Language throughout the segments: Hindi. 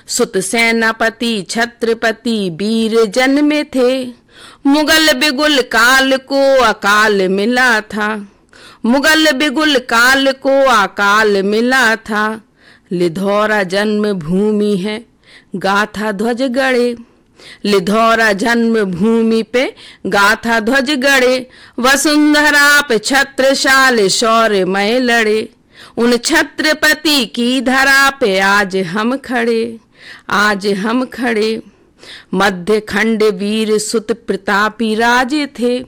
सुत सेनापति छत्रपति वीर जन्मे थे, मुगल बिगुल काल को अकाल मिला था। मुगल बिगुल काल को अकाल मिला था। लिधौरा जन्म भूमि है गाथा ध्वज गड़े। लिधौरा जन्म भूमि पे गाथा ध्वज गड़े। वसुंधरा पे छत्रशाल शौर्यमय लड़े। उन छत्रपति की धरा पे आज हम खड़े, आज हम खड़े। मध्य खंड वीर सुत प्रतापी राजे थे।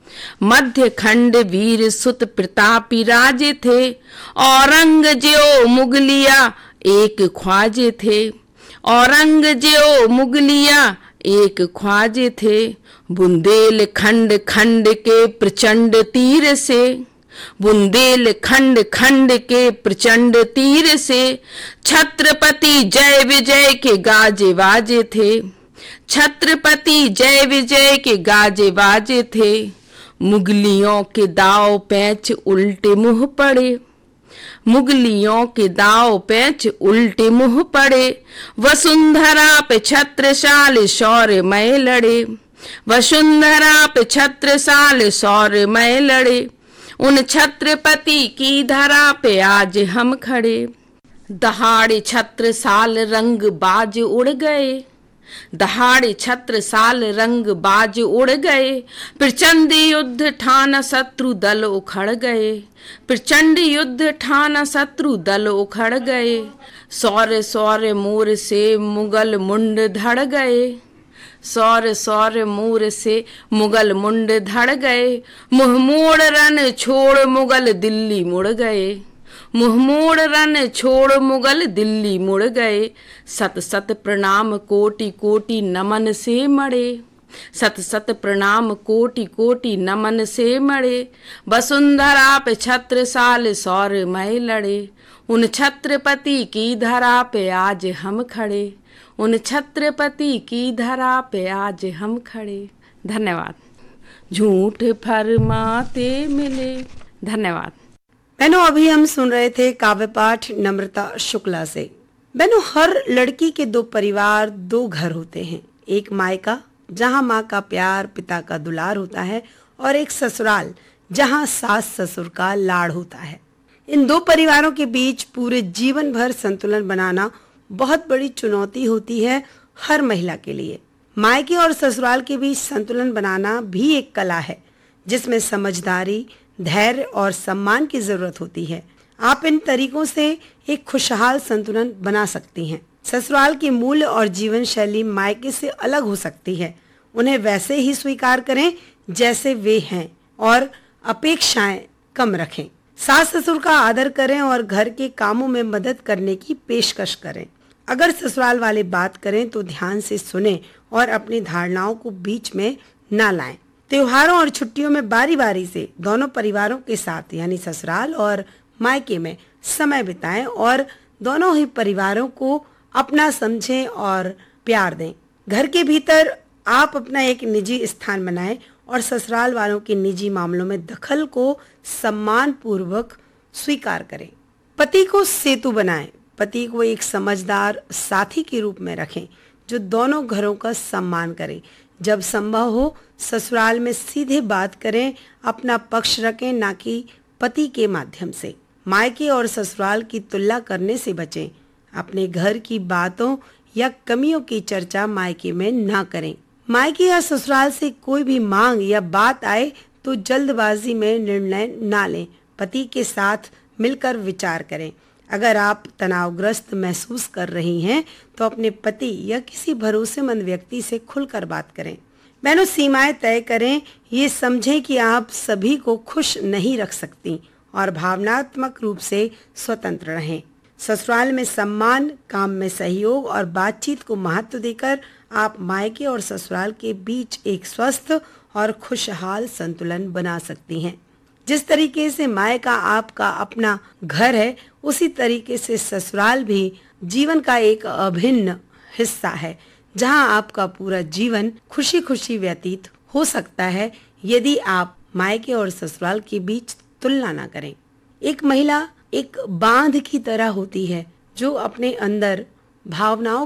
मध्य खंड वीर सुत प्रतापी राजे थे। औरंगजेब मुगलिया एक ख्वाजे थे। औरंगजेब मुगलिया एक ख्वाजे थे। बुंदेल खंड खंड के प्रचंड तीर से। बुंदेल खंड खंड के प्रचंड तीर से छत्रपति जय विजय के गाजे बाजे थे। छत्रपति जय विजय के गाजे बाजे थे। मुगलियों के दाव पैंच उल्टे मुंह पड़े। मुगलियों के दाव पैंच उल्टे मुंह पड़े। वसुंधरा पे छत्रसाल शौर्यमय लड़े। वसुंधरा पे छत्रसाल शौर्यमय लड़े। उन छत्रपति की धरा पे आज हम खड़े। दहाड़े छत्रसाल रंग बाज उड़ गए। दहाड़े छत्रसाल रंग बाज उड़ गए। प्रचंड युद्ध ठाना शत्रु दल उखड़ गए। प्रचंड युद्ध ठाना शत्रु दल उखड़ गए। सौर्य सौर्य मोर से मुगल मुंड धड़ गए। सौर्य सौर्य मोर से मुगल मुंड धड़ गए। मुंह मोड़ रन छोड़ मुगल दिल्ली मुड़ गए। मुंह मोड़ रन छोड़ मुगल दिल्ली मुड़ गए। सत सत प्रणाम कोटि कोटि नमन से मड़े। सत सत प्रणाम कोटि कोटि नमन से मड़े। वसुंधरा पे छत्रसाल शौर्यमय लड़े। उन छत्रपति की धरा पे आज हम खड़े। उन छत्रपति की धरा पे आज हम खड़े। धन्यवाद। झूठ फरमाते मिले। धन्यवाद। बहनों, अभी हम सुन रहे थे काव्य पाठ नम्रता शुक्ला से। बहनों, हर लड़की के दो परिवार, दो घर होते हैं। एक मायका जहाँ माँ का प्यार, पिता का दुलार होता है, और एक ससुराल जहाँ सास ससुर का लाड़ होता है। इन दो परिवारों के बीच पूरे जीवन भर संतुलन बनाना बहुत बड़ी चुनौती होती है हर महिला के लिए। मायके और ससुराल के बीच संतुलन बनाना भी एक कला है जिसमें समझदारी, धैर्य और सम्मान की जरूरत होती है। आप इन तरीकों से एक खुशहाल संतुलन बना सकती हैं। ससुराल के मूल्य और जीवन शैली मायके से अलग हो सकती है। उन्हें वैसे ही स्वीकार करें जैसे वे हैं और अपेक्षाएं कम रखें। सास ससुर का आदर करें और घर के कामों में मदद करने की पेशकश करें। अगर ससुराल वाले बात करें तो ध्यान से सुनें और अपनी धारणाओं को बीच में ना लाएं। त्योहारों और छुट्टियों में बारी बारी से दोनों परिवारों के साथ यानी ससुराल और मायके में समय बिताएं और दोनों ही परिवारों को अपना समझें और प्यार दें। घर के भीतर आप अपना एक निजी स्थान बनाएं और ससुराल वालों के निजी मामलों में दखल को सम्मान पूर्वक स्वीकार करें। पति को सेतु बनाएं। पति को एक समझदार साथी के रूप में रखें जो दोनों घरों का सम्मान करे। जब संभव हो ससुराल में सीधे बात करें, अपना पक्ष रखें, ना कि पति के माध्यम से। मायके और ससुराल की तुलना करने से बचें। अपने घर की बातों या कमियों की चर्चा मायके में ना करें। मायके या ससुराल से कोई भी मांग या बात आए तो जल्दबाजी में निर्णय ना लें। पति के साथ मिलकर विचार करें। अगर आप तनावग्रस्त महसूस कर रही हैं तो अपने पति या किसी भरोसेमंद व्यक्ति से खुलकर बात करें। बहनों, सीमाएं तय करें। ये समझें कि आप सभी को खुश नहीं रख सकती और भावनात्मक रूप से स्वतंत्र रहें। ससुराल में सम्मान, काम में सहयोग और बातचीत को महत्व देकर आप मायके और ससुराल के बीच एक स्वस्थ और खुशहाल संतुलन बना सकती हैं। जिस तरीके से मायका आपका अपना घर है, उसी तरीके से ससुराल भी जीवन का एक अभिन्न हिस्सा है, जहां आपका पूरा जीवन खुशी खुशी व्यतीत हो सकता है यदि आप मायके और ससुराल के बीच तुलना ना करें। एक महिला एक बांध की तरह होती है जो अपने अंदर भावनाओं